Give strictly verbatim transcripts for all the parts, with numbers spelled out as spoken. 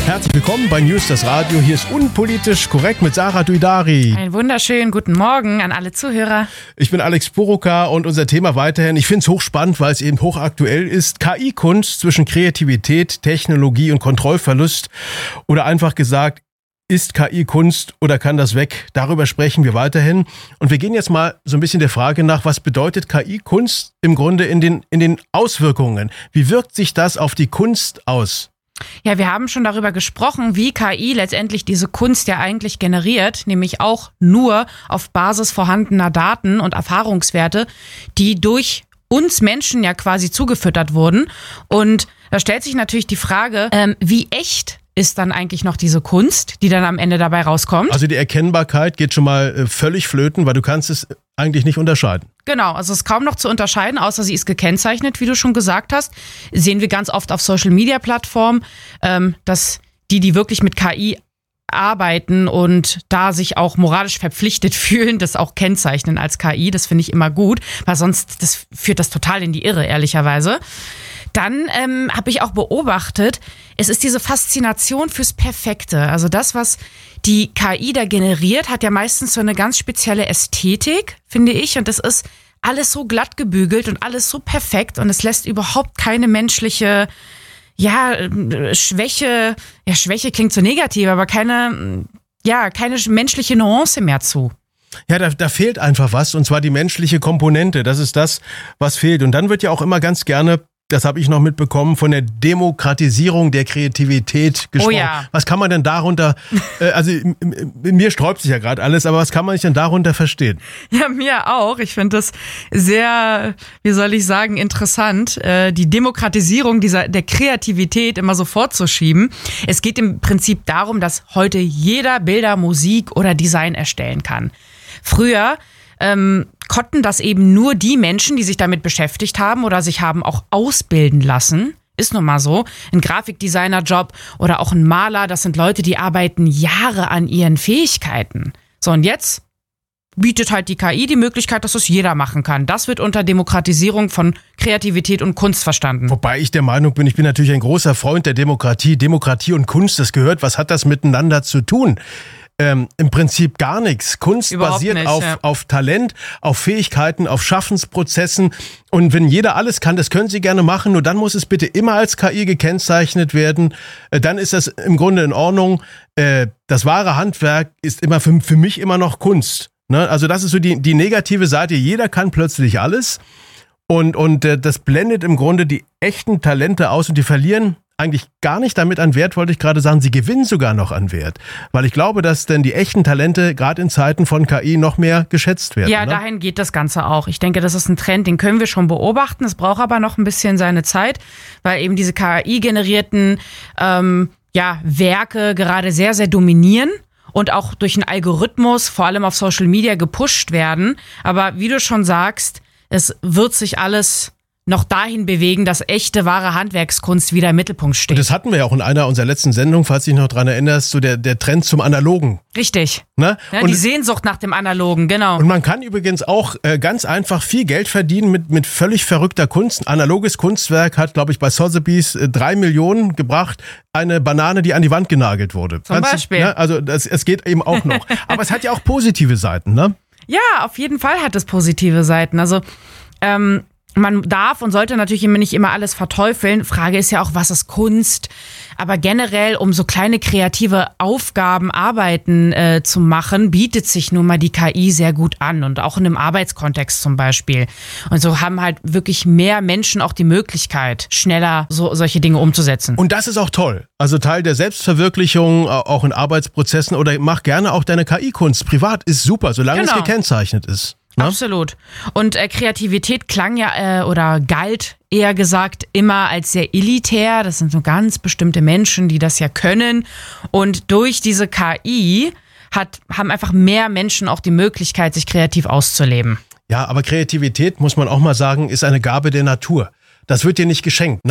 Herzlich willkommen bei News das Radio. Hier ist Unpolitisch Korrekt mit Sarah Duidari. Einen wunderschönen guten Morgen an alle Zuhörer. Ich bin Alex Buruka und unser Thema weiterhin, ich finde es hochspannend, weil es eben hochaktuell ist. K I-Kunst zwischen Kreativität, Technologie und Kontrollverlust. Oder einfach gesagt, ist K I Kunst oder kann das weg? Darüber sprechen wir weiterhin. Und wir gehen jetzt mal so ein bisschen der Frage nach, was bedeutet K I Kunst im Grunde in den, in den Auswirkungen? Wie wirkt sich das auf die Kunst aus? Ja, wir haben schon darüber gesprochen, wie K I letztendlich diese Kunst ja eigentlich generiert, nämlich auch nur auf Basis vorhandener Daten und Erfahrungswerte, die durch uns Menschen ja quasi zugefüttert wurden. Und da stellt sich natürlich die Frage, ähm, wie echt ist dann eigentlich noch diese Kunst, die dann am Ende dabei rauskommt? Also die Erkennbarkeit geht schon mal äh, völlig flöten, weil du kannst es eigentlich nicht unterscheiden. Genau, also es ist kaum noch zu unterscheiden, außer sie ist gekennzeichnet, wie du schon gesagt hast. Sehen wir ganz oft auf Social-Media-Plattformen, ähm, dass die, die wirklich mit K I arbeiten und da sich auch moralisch verpflichtet fühlen, das auch kennzeichnen als K I. Das finde ich immer gut, weil sonst das führt das total in die Irre, ehrlicherweise. Dann ähm, habe ich auch beobachtet, es ist diese Faszination fürs Perfekte. Also das, was die K I da generiert, hat ja meistens so eine ganz spezielle Ästhetik, finde ich. Und das ist alles so glatt gebügelt und alles so perfekt. Und es lässt überhaupt keine menschliche, ja, Schwäche, ja, Schwäche klingt so negativ, aber keine, ja, keine menschliche Nuance mehr zu. Ja, da, da fehlt einfach was, und zwar die menschliche Komponente. Das ist das, was fehlt. Und dann wird ja auch immer ganz gerne, das habe ich noch mitbekommen, von der Demokratisierung der Kreativität gesprochen. Oh ja. Was kann man denn darunter, äh, also in, in mir sträubt sich ja gerade alles, aber was kann man sich denn darunter verstehen? Ja, mir auch. Ich finde das sehr, wie soll ich sagen, interessant, äh, die Demokratisierung dieser der Kreativität immer so vorzuschieben. Es geht im Prinzip darum, dass heute jeder Bilder, Musik oder Design erstellen kann. Früher ähm, konnten das eben nur die Menschen, die sich damit beschäftigt haben oder sich haben auch ausbilden lassen. Ist nun mal so. Ein Grafikdesigner-Job oder auch ein Maler, das sind Leute, die arbeiten Jahre an ihren Fähigkeiten. So, und jetzt bietet halt die K I die Möglichkeit, dass es jeder machen kann. Das wird unter Demokratisierung von Kreativität und Kunst verstanden. Wobei ich der Meinung bin, ich bin natürlich ein großer Freund der Demokratie. Demokratie und Kunst, das gehört. Was hat das miteinander zu tun? Ähm, im Prinzip gar nichts. Kunst Überhaupt basiert nicht, auf, ja. auf Talent, auf Fähigkeiten, auf Schaffensprozessen. Und wenn jeder alles kann, das können sie gerne machen, nur dann muss es bitte immer als K I gekennzeichnet werden. Äh, dann ist das im Grunde in Ordnung. Äh, das wahre Handwerk ist immer für, für mich immer noch Kunst. Ne? Also das ist so die, die negative Seite. Jeder kann plötzlich alles. Und, und äh, das blendet im Grunde die echten Talente aus, und die verlieren eigentlich gar nicht damit an Wert, wollte ich gerade sagen, sie gewinnen sogar noch an Wert. Weil ich glaube, dass denn die echten Talente gerade in Zeiten von K I noch mehr geschätzt werden. Ja, ne? dahin geht das Ganze auch. Ich denke, das ist ein Trend, den können wir schon beobachten. Es braucht aber noch ein bisschen seine Zeit, weil eben diese K I-generierten ähm, ja, Werke gerade sehr, sehr dominieren und auch durch einen Algorithmus, vor allem auf Social Media, gepusht werden. Aber wie du schon sagst, es wird sich alles noch dahin bewegen, dass echte, wahre Handwerkskunst wieder im Mittelpunkt steht. Und das hatten wir ja auch in einer unserer letzten Sendungen, falls du dich noch dran erinnerst, so der, der Trend zum Analogen. Richtig. Ne? Ja, und, die Sehnsucht nach dem Analogen, genau. Und man kann übrigens auch äh, ganz einfach viel Geld verdienen mit, mit völlig verrückter Kunst. Ein analoges Kunstwerk hat, glaube ich, bei Sotheby's äh, drei Millionen gebracht. Eine Banane, die an die Wand genagelt wurde. Zum Kannst Beispiel. Du, ne? Also das, es geht eben auch noch. Aber es hat ja auch positive Seiten, ne? Ja, auf jeden Fall hat es positive Seiten. Also, ähm, man darf und sollte natürlich immer nicht immer alles verteufeln. Frage ist ja auch, was ist Kunst? Aber generell, um so kleine kreative Aufgaben, Arbeiten äh, zu machen, bietet sich nun mal die K I sehr gut an. Und auch in einem Arbeitskontext zum Beispiel. Und so haben halt wirklich mehr Menschen auch die Möglichkeit, schneller so solche Dinge umzusetzen. Und das ist auch toll. Also Teil der Selbstverwirklichung, auch in Arbeitsprozessen. Oder mach gerne auch deine K I-Kunst privat. Ist super, solange Genau. es gekennzeichnet ist. Ne? Absolut. Und äh, Kreativität klang ja äh, oder galt eher gesagt immer als sehr elitär. Das sind so ganz bestimmte Menschen, die das ja können. Und durch diese K I hat, haben einfach mehr Menschen auch die Möglichkeit, sich kreativ auszuleben. Ja, aber Kreativität, muss man auch mal sagen, ist eine Gabe der Natur. Das wird dir nicht geschenkt, ne?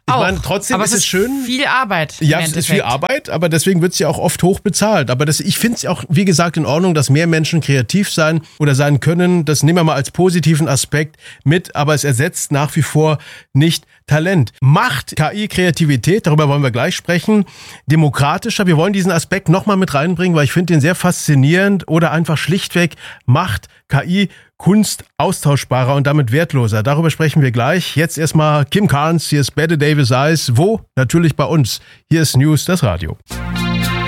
Ich auch. meine, trotzdem aber ist es es schön. Viel Arbeit. Ja, es ist viel Arbeit, aber deswegen wird es ja auch oft hoch bezahlt. Aber das, ich finde es auch, wie gesagt, in Ordnung, dass mehr Menschen kreativ sein oder sein können. Das nehmen wir mal als positiven Aspekt mit, aber es ersetzt nach wie vor nicht Talent. Macht K I Kreativität, darüber wollen wir gleich sprechen, demokratischer. Wir wollen diesen Aspekt nochmal mit reinbringen, weil ich finde den sehr faszinierend, oder einfach schlichtweg macht K I Kunst austauschbarer und damit wertloser. Darüber sprechen wir gleich. Jetzt erstmal Kim Carnes, hier ist Bette Davis Eyes. Wo? Natürlich bei uns. Hier ist News, das Radio.